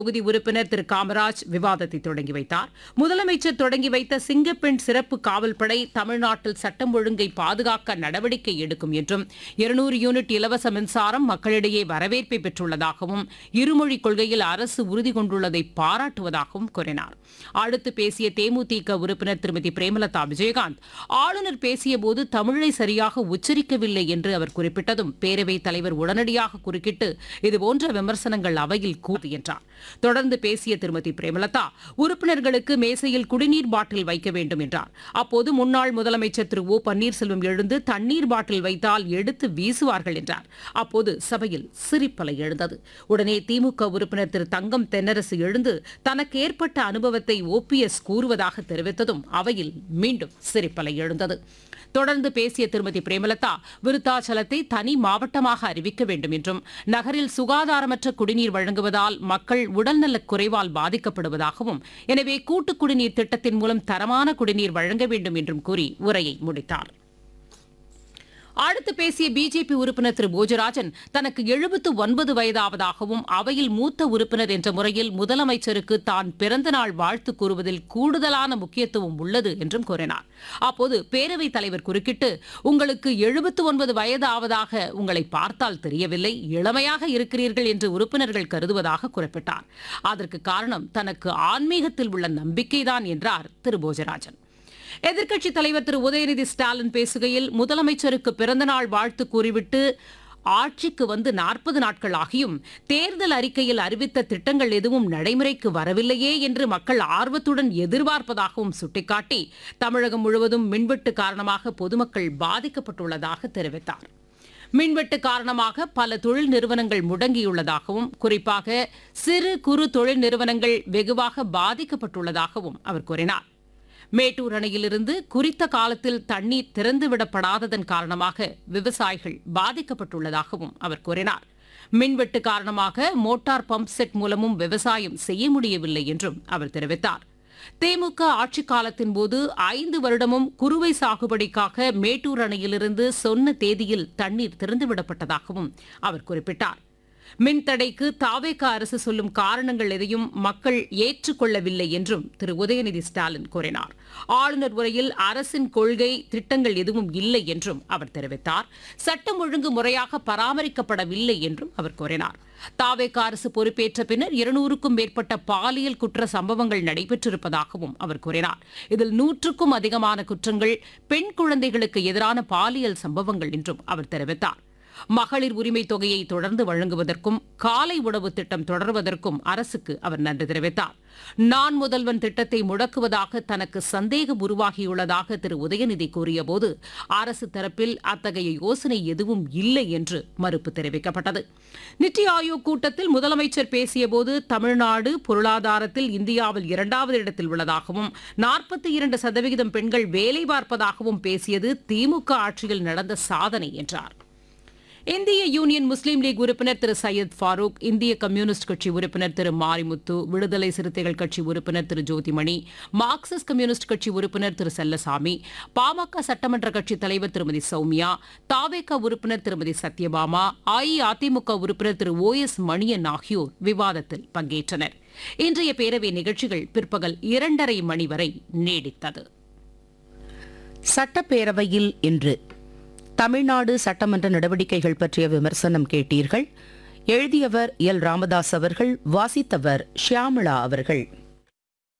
தொகுதி உறுப்பினர் திரு காமராஜ் விவாதத்தை தொடங்கி வைத்தார். முதலமைச்சர் தொடங்கி வைத்த சிங்கப்பெண் சிறப்பு காவல்படை தமிழ்நாட்டில் சட்டம் ஒழுங்கை பாதுகாக்க நடவடிக்கை எடுக்கும் என்றும் 200 யூனிட் இலவச மின்சாரம் மக்களிடையே வரவேற்பை பெற்றுள்ளதாகவும் இருமொழி கொள்கையில் அரசு உறுதி கொண்டுள்ளதை பாராட்டுவதாகவும் கூறினார். அடுத்து பேசிய தேமுதிக உறுப்பினர் திருமதி பிரேமலதா விஜயகாந்த் ஆளுநர் பேசியபோது தமிழை சரியாக உச்சரிக்கவில்லை என்று அவர் குறிப்பிட்டதும் பேரவைத் தலைவர் உடனடியாக குறுக்கிட்டு இதுபோன்ற விமர்சனங்கள் அவையில் கூடாது என்றார். தொடர்ந்து பேசிய திருமதி பிரேமலதா உறுப்பினர்களுக்கு மேசையில் குடிநீர் பாட்டில் வைக்க வேண்டும் என்றார். அப்போது முன்னாள் முதலமைச்சர் திரு ஓ பன்னீர்செல்வம் எழுந்து தண்ணீர் பாட்டில் வைத்தால் எடுத்து வீசுவார்கள் என்றார். அப்போது சபையில் சிரிப்பலை எழுந்தது. உடனே திமுக உறுப்பினர் திரு தங்கம் தென்னரசு எழுந்து தனக்கு ஏற்பட்ட அனுபவத்தை OPS கூறுவதாக தெரிவித்ததும் அவையில் மீண்டும் சிரிப்பலை எழுந்தது. தொடர்ந்து பேசிய திருமதி பிரேமலதா விருத்தாச்சலத்தை தனி மாவட்டமாக அறிவிக்க வேண்டும் என்றும் நகரில் சுகாதாரமற்ற குடிநீர் வழங்குவதால் மக்கள் உடல்நலக் குறைவால் பாதிக்கப்படுவதாகவும் எனவே கூட்டு குடிநீர் திட்டத்தின் மூலம் தரமான குடிநீர் வழங்க வேண்டும் என்றும் கூறி உரையை முடித்தார். அடுத்து பேசிய பிஜேபி உறுப்பினர் திரு போஜராஜன் தனக்கு 79 வயதாவதாகவும் அவையில் மூத்த உறுப்பினர் என்ற முறையில் முதலமைச்சருக்கு தான் பிறந்தநாள் வாழ்த்து கூறுவதில் கூடுதலான முக்கியத்துவம் உள்ளது என்றும் கூறினார். அப்போது பேரவைத் தலைவர் குறுக்கிட்டு உங்களுக்கு 79 வயதாவதாக உங்களை பார்த்தால் தெரியவில்லை, இளமையாக இருக்கிறீர்கள் என்று உறுப்பினர்கள் கருதுவதாக குறிப்பிட்டார். அதற்கு காரணம் தனக்கு ஆன்மீகத்தில் உள்ள நம்பிக்கைதான் என்றார் திரு போஜராஜன். எதிர்க்கட்சித் தலைவர் திரு உதயநிதி ஸ்டாலின் பேசுகையில் முதலமைச்சருக்கு பிறந்தநாள் வாழ்த்து கூறிவிட்டு ஆட்சிக்கு வந்து 40 நாட்கள் ஆகியும் தேர்தல் அறிக்கையில் அறிவித்த திட்டங்கள் எதுவும் நடைமுறைக்கு வரவில்லையே என்று மக்கள் ஆர்வத்துடன் எதிர்பார்ப்பதாகவும் சுட்டிக்காட்டி தமிழகம் முழுவதும் மின்வெட்டு காரணமாக பொதுமக்கள் பாதிக்கப்பட்டுள்ளதாக தெரிவித்தார். மின்வெட்டு காரணமாக பல தொழில் நிறுவனங்கள் முடங்கியுள்ளதாகவும் குறிப்பாக சிறு குறு தொழில் நிறுவனங்கள் வெகுவாக பாதிக்கப்பட்டுள்ளதாகவும் அவர் கூறினார். மேட்டூர் அணையிலிருந்து குறித்த காலத்தில் தண்ணீர் திறந்துவிடப்படாததன் காரணமாக விவசாயிகள் பாதிக்கப்பட்டுள்ளதாகவும் அவர் கூறினார். மின்வெட்டு காரணமாக மோட்டார் பம்ப் செட் மூலமும் விவசாயம் செய்ய முடியவில்லை என்றும் அவர் தெரிவித்தார். திமுக ஆட்சிக் காலத்தின் போது 5 வருடமும் குறுவை சாகுபடிக்காக மேட்டூர் அணையிலிருந்து சொன்ன தேதியில் தண்ணீர் திறந்துவிடப்பட்டதாகவும் அவர் குறிப்பிட்டார். மின்தடைக்கு தாவேகா அரசு சொல்லும் காரணங்கள் எதையும் மக்கள் ஏற்றுக்கொள்ளவில்லை என்றும் திரு உதயநிதி ஸ்டாலின் கூறினார். ஆளுநர் உரையில் அரசின் கொள்கை திட்டங்கள் எதுவும் இல்லை என்றும் அவர் தெரிவித்தார். சட்டம் ஒழுங்கு முறையாக பராமரிக்கப்படவில்லை என்றும் அவர் கூறினார். தாவேகா அரசு பொறுப்பேற்ற பின்னர் 200க்கும் மேற்பட்ட பாலியல் குற்ற சம்பவங்கள் நடைபெற்றிருப்பதாகவும் அவர் கூறினார். இதில் 100க்கும் அதிகமான குற்றங்கள் பெண் குழந்தைகளுக்கு எதிரான பாலியல் சம்பவங்கள் என்றும் அவர் தெரிவித்தார். மகளிர் உரிமை தொகையை தொடர்ந்து வழங்குவதற்கும் காலை உணவு திட்டம் தொடர்வதற்கும் அரசுக்கு அவர் நன்றி தெரிவித்தார். நான் முதல்வன் திட்டத்தை முடக்குவதாக தனக்கு சந்தேகம் உருவாகியுள்ளதாக திரு உதயநிதி கூறியபோது அரசு தரப்பில் அத்தகைய யோசனை எதுவும் இல்லை என்று மறுப்பு தெரிவிக்கப்பட்டது. நித்தி ஆயோக் கூட்டத்தில் முதலமைச்சர் பேசியபோது தமிழ்நாடு பொருளாதாரத்தில் இந்தியாவில் 2வது இடத்தில் உள்ளதாகவும் 42% பெண்கள் வேலை பார்ப்பதாகவும் பேசியது திமுக ஆட்சியில் நடந்த சாதனை என்றார். இந்திய யூனியன் முஸ்லீம் லீக் உறுப்பினர் திரு சையத் ஃபாரூக், இந்திய கம்யூனிஸ்ட் கட்சி உறுப்பினர் திரு மாரிமுத்து, விடுதலை சிறுத்தைகள் கட்சி உறுப்பினர் திரு ஜோதிமணி, மார்க்சிஸ்ட் கம்யூனிஸ்ட் கட்சி உறுப்பினர் திரு செல்லசாமி, பாமக சட்டமன்ற கட்சித் தலைவர் திருமதி சௌமியா, தாவேகா உறுப்பினர் திருமதி சத்யபாமா, அஇஅதிமுக உறுப்பினர் திரு OS மணியன் ஆகியோர் விவாதத்தில் பங்கேற்றனர். இன்றைய பேரவை நிகழ்ச்சிகள் பிற்பகல் 2:30 மணி வரை நீடித்தது. சட்டப்பேரவையில் இன்று தமிழ்நாடு சட்டமன்ற நடவடிக்கைகள் பற்றிய விமர்சனம் கேட்டீர்கள். எழுதியவர் எல் ராமதாஸ் அவர்கள், வாசித்தவர் ஷியாமளா அவர்கள்.